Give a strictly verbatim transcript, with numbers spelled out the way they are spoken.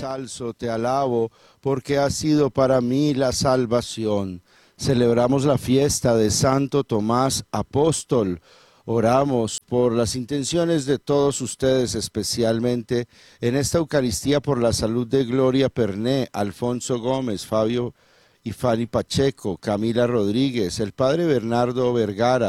ensalzo, te alabo, porque has sido para mí la salvación. Celebramos la fiesta de Santo Tomás Apóstol. Oramos por las intenciones de todos ustedes, especialmente en esta Eucaristía por la salud de Gloria Perné, Alfonso Gómez, Fabio y Fanny Pacheco, Camila Rodríguez, el Padre Bernardo Vergara,